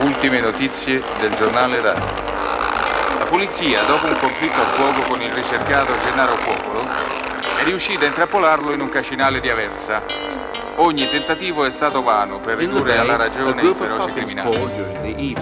Ultime notizie del giornale radio. La polizia, dopo un conflitto a fuoco con il ricercato Gennaro Cuopolo, è riuscita a intrappolarlo in un cacinale di Aversa. Ogni tentativo è stato vano per ridurre alla ragione i feroci criminali.